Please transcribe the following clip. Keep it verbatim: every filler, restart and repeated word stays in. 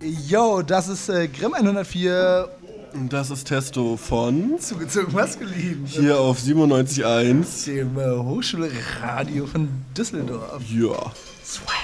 Yo, das ist äh, Grimm hundertvier. Und das ist Testo von Zugezogen maskulin. Hier auf siebenundneunzig Komma eins. Dem äh, Hochschulradio von Düsseldorf. Ja. Swag.